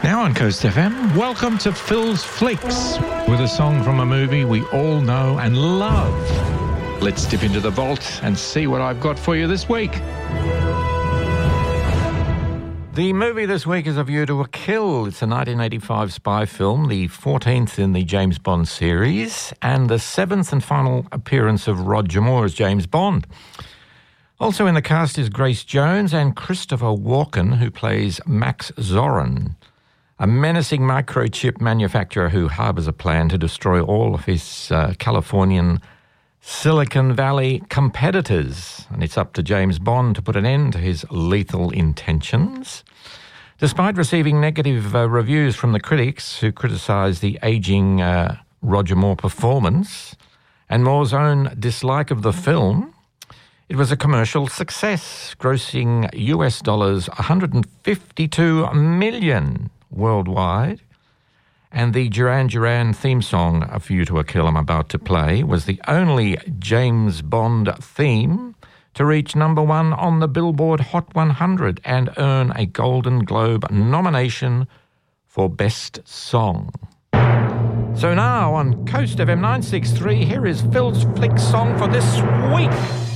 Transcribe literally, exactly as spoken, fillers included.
Now on Coast F M, welcome to Phil's Flicks, with a song from a movie we all know and love. Let's dip into the vault and see what I've got for you this week. The movie this week is A View to a Kill. It's a nineteen eighty-five spy film, the fourteenth in the James Bond series, and the seventh and final appearance of Roger Moore as James Bond. Also in the cast is Grace Jones and Christopher Walken, who plays Max Zorin, a menacing microchip manufacturer who harbours a plan to destroy all of his uh, Californian Silicon Valley competitors. And it's up to James Bond to put an end to his lethal intentions. Despite receiving negative uh, reviews from the critics who criticised the ageing uh, Roger Moore performance and Moore's own dislike of the film, it was a commercial success, grossing U S dollars one hundred fifty-two million dollars worldwide. And the Duran Duran theme song, A View to a Kill, I'm about to play, was the only James Bond theme to reach number one on the Billboard Hot one hundred and earn a Golden Globe nomination for Best Song. So now on Coast F M nine sixty-three, here is Phil's Flick song for this week.